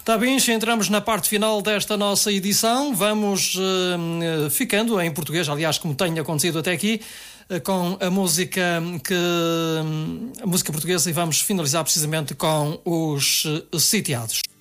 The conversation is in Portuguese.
Tá bem, entramos na parte final desta nossa edição. Vamos ficando em português, aliás, como tem acontecido até aqui, com a música portuguesa, e vamos finalizar precisamente com os Sitiados.